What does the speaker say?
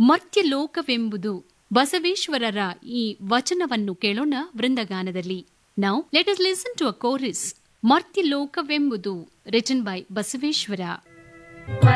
ಮರ್ತ್ಯಲೋಕವೆಂಬುದು ಬಸವೇಶ್ವರರ ಈ ವಚನವನ್ನು ಕೇಳೋಣ ವೃಂದಗಾನದಲ್ಲಿ. Now let us listen to a chorus. ಮರ್ತ್ಯಲೋಕವೆಂಬುದು written by Basaveshwara.